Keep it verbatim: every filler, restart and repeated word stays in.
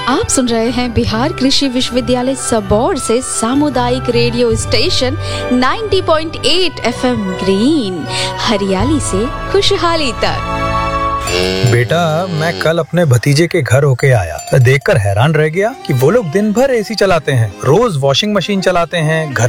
आप सुन रहे हैं बिहार कृषि विश्वविद्यालय सबौर से सामुदायिक रेडियो स्टेशन नब्बे पॉइंट आठ एफएम ग्रीन, हरियाली से खुशहाली तक। बेटा, मैं कल अपने भतीजे के घर होके आया, देखकर हैरान रह गया कि वो लोग दिन भर एसी चलाते हैं, रोज वॉशिंग मशीन चलाते हैं, घर